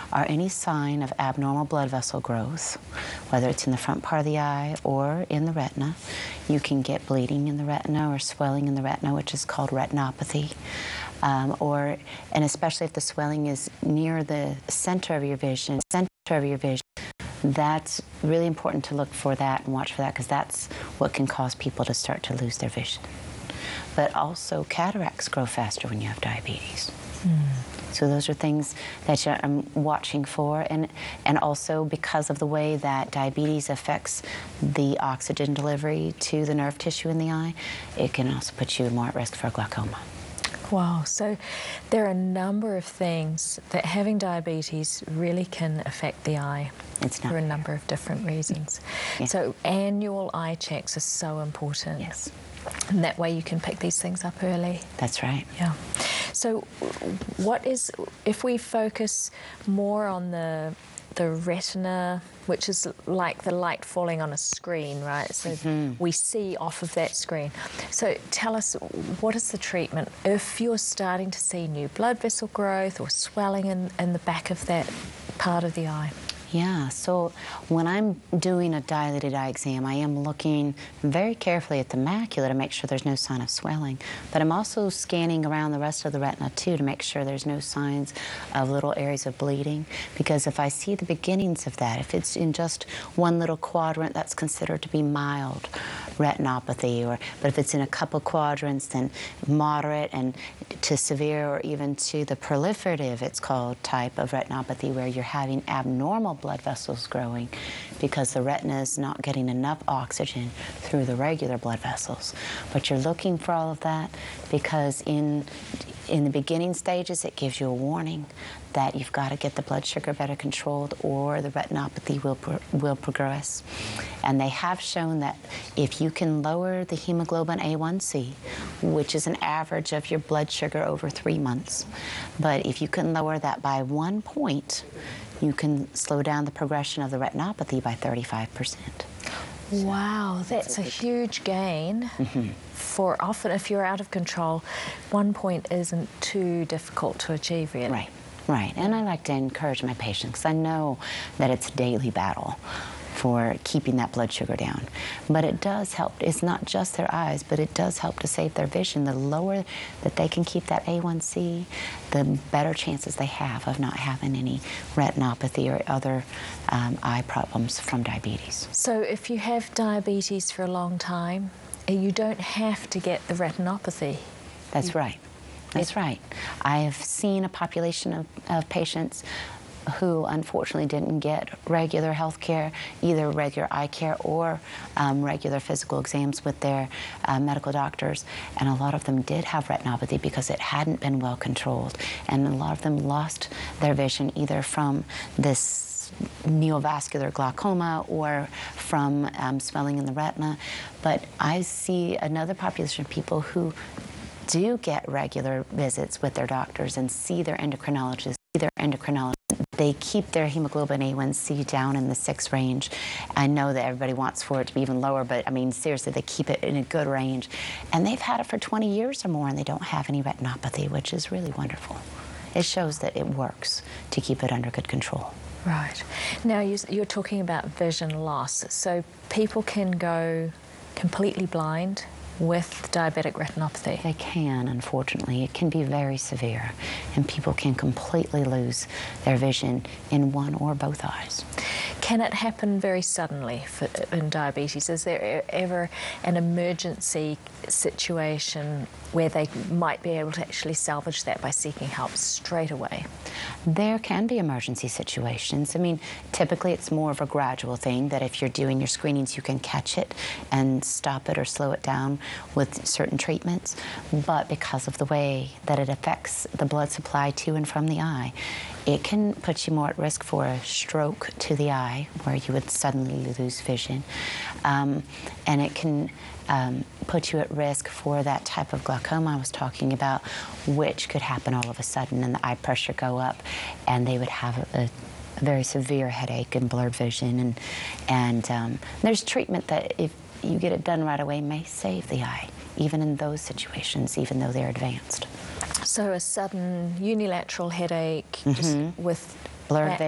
are any sign of abnormal blood vessel growth, whether it's in the front part of the eye or in the retina. You can get bleeding in the retina or swelling in the retina, which is called retinopathy. And especially if the swelling is near the center of your vision, that's really important to look for that and watch for that, because that's what can cause people to start to lose their vision. But also cataracts grow faster when you have diabetes. So those are things that I'm watching for, and also because of the way that diabetes affects the oxygen delivery to the nerve tissue in the eye, it can also put you more at risk for glaucoma. Wow, so there are a number of things that having diabetes really can affect the eye for a number of different reasons. Yeah. So annual eye checks are so important. Yes. And that way you can pick these things up early. That's right. Yeah. So if we focus more on the retina, which is like the light falling on a screen, right? So we see off of that screen. So tell us, what is the treatment if you're starting to see new blood vessel growth or swelling in the back of that part of the eye? Yeah, so when I'm doing a dilated eye exam, I am looking very carefully at the macula to make sure there's no sign of swelling. But I'm also scanning around the rest of the retina too to make sure there's no signs of little areas of bleeding. Because if I see the beginnings of that, if it's in just one little quadrant, that's considered to be mild retinopathy. But if it's in a couple quadrants, then moderate and to severe, or even to the proliferative, it's called, type of retinopathy, where you're having abnormal blood vessels growing because the retina is not getting enough oxygen through the regular blood vessels. But you're looking for all of that because in the beginning stages, it gives you a warning that you've got to get the blood sugar better controlled or the retinopathy will progress. And they have shown that if you can lower the hemoglobin A1C, which is an average of your blood sugar over 3 months, but if you can lower that by 1 point, you can slow down the progression of the retinopathy by 35%. Wow, that's a huge gain. For often, if you're out of control, 1 point isn't too difficult to achieve, really. Right, right. And I like to encourage my patients, because I know that it's a daily battle for keeping that blood sugar down. But it does help. It's not just their eyes, but it does help to save their vision. The lower that they can keep that A1C, the better chances they have of not having any retinopathy or other eye problems from diabetes. So if you have diabetes for a long time, you don't have to get the retinopathy. That's right. That's right. I have seen a population of patients who unfortunately didn't get regular health care, either regular eye care or regular physical exams with their medical doctors. And a lot of them did have retinopathy because it hadn't been well controlled. And a lot of them lost their vision either from this neovascular glaucoma or from swelling in the retina. But I see another population of people who do get regular visits with their doctors and see their endocrinologist. They keep their hemoglobin A1C down in the 6 range. I know that everybody wants for it to be even lower, but I mean, seriously, they keep it in a good range. And they've had it for 20 years or more, and they don't have any retinopathy, which is really wonderful. It shows that it works to keep it under good control. Right. Now, you're talking about vision loss. So people can go completely blind with diabetic retinopathy? They can, unfortunately. It can be very severe, and people can completely lose their vision in one or both eyes. Can it happen very suddenly in diabetes? Is there ever an emergency situation where they might be able to actually salvage that by seeking help straight away? There can be emergency situations. I mean, typically it's more of a gradual thing, that if you're doing your screenings, you can catch it and stop it or slow it down with certain treatments. But because of the way that it affects the blood supply to and from the eye, it can put you more at risk for a stroke to the eye, where you would suddenly lose vision. And it can put you at risk for that type of glaucoma I was talking about, which could happen all of a sudden and the eye pressure go up, and they would have a very severe headache and blurred vision. And there's treatment that, if you get it done right away, may save the eye, even in those situations, even though they're advanced. So a sudden unilateral headache just with blurred vision.